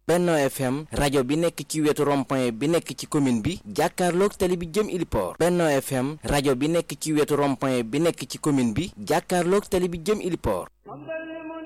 Benno FM rajo bi nekk ci wetu rond-point bi nekk ci commune bi jàkkaarloog tali bi jëm Iliport. Benno FM rajo bi nekk ci wetu rond-point bi nekk ci commune bi jàkkaarloog tali bi jëm Iliport.